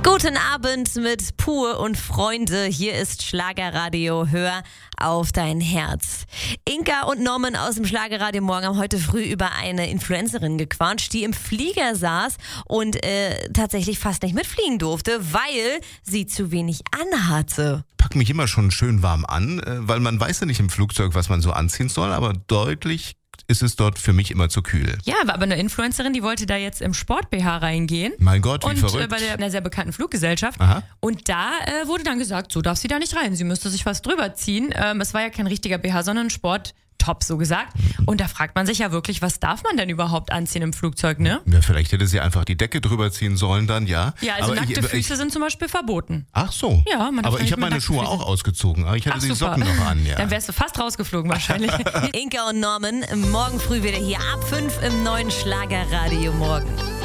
Guten Abend mit Pur und Freunde. Hier ist Schlagerradio. Hör auf dein Herz. Inka und Norman aus dem Schlagerradio Morgen haben heute früh über eine Influencerin gequatscht, die im Flieger saß und tatsächlich fast nicht mitfliegen durfte, weil sie zu wenig anhatte. Pack mich immer schon schön warm an, weil man weiß ja nicht im Flugzeug, was man so anziehen soll, aber deutlich ist es dort für mich immer zu kühl. Ja, war aber eine Influencerin, die wollte da jetzt im Sport-BH reingehen. Mein Gott, wie und verrückt. Bei einer sehr bekannten Fluggesellschaft. Aha. Und da wurde dann gesagt, so darf sie da nicht rein. Sie müsste sich was drüber ziehen. Es war ja kein richtiger BH, sondern ein Sporttop, so gesagt. Und da fragt man sich ja wirklich, was darf man denn überhaupt anziehen im Flugzeug, ne? Ja, vielleicht hätte sie einfach die Decke drüber ziehen sollen dann, ja. Ja, also aber nackte Füße sind zum Beispiel verboten. Ach so. Ja, man darf aber nicht ich habe mit meine nackten Schuhe Füßen. auch ausgezogen, aber ich hatte die super. Socken noch an, ja. Dann wärst du fast rausgeflogen wahrscheinlich. Inka und Norman morgen früh wieder hier ab 5 im neuen Schlagerradio Morgen.